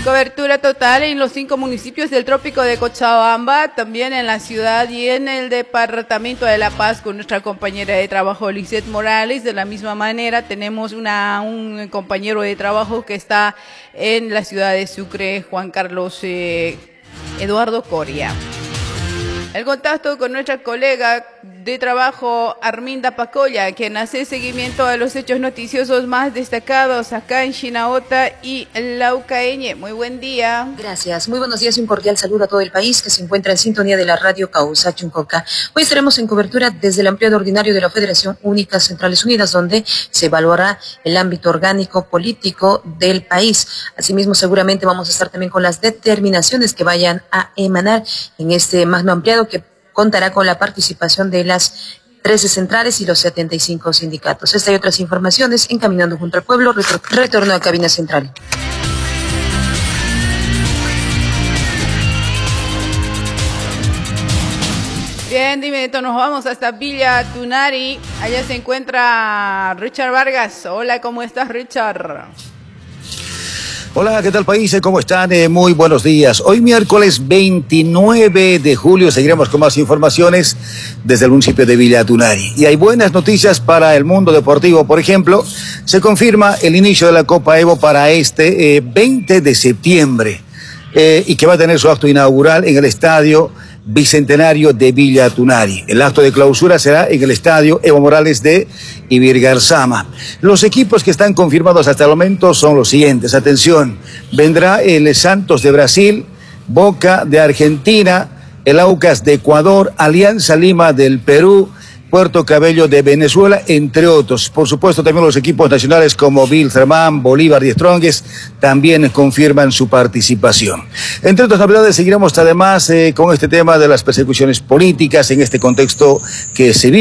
Cobertura total en los 5 municipios del trópico de Cochabamba, también en la ciudad y en el departamento de La Paz con nuestra compañera de trabajo Lizeth Morales. De la misma manera tenemos un compañero de trabajo que está en la ciudad de Sucre, Juan Carlos Eduardo Coria. El contacto con nuestra colega de trabajo Arminda Pacolla, quien hace seguimiento a los hechos noticiosos más destacados acá en Chinaota y Laucaeñe. Muy buen día. Gracias, muy buenos días y un cordial saludo a todo el país que se encuentra en sintonía de la radio Causa Chuncoca. Hoy estaremos en cobertura desde el ampliado ordinario de la Federación Única Centrales Unidas, donde se evaluará el ámbito orgánico político del país. Asimismo, seguramente vamos a estar también con las determinaciones que vayan a emanar en este magno ampliado que contará con la participación de las 13 centrales y los 75 sindicatos. Esta y otras informaciones en Caminando Junto al Pueblo. Retorno a Cabina Central. Bien, dime, entonces nos vamos hasta Villa Tunari. Allá se encuentra Richard Vargas. Hola, ¿cómo estás, Richard? Hola, ¿qué tal país? ¿Cómo están? Muy buenos días. Hoy miércoles 29 de julio seguiremos con más informaciones desde el municipio de Villa Tunari. Y hay buenas noticias para el mundo deportivo. Por ejemplo, se confirma el inicio de la Copa Evo para este 20 de septiembre y que va a tener su acto inaugural en el estadio Bicentenario de Villa Tunari. El acto de clausura será en el estadio Evo Morales de Ibirgarzama. Los equipos que están confirmados hasta el momento son los siguientes. Atención, vendrá el Santos de Brasil, Boca de Argentina, el Aucas de Ecuador, Alianza Lima del Perú, Puerto Cabello de Venezuela, entre otros. Por supuesto, también los equipos nacionales como Wilstermann, Bolívar y Strongest también confirman su participación. Entre otras novedades, seguiremos además con este tema de las persecuciones políticas en este contexto que se vive.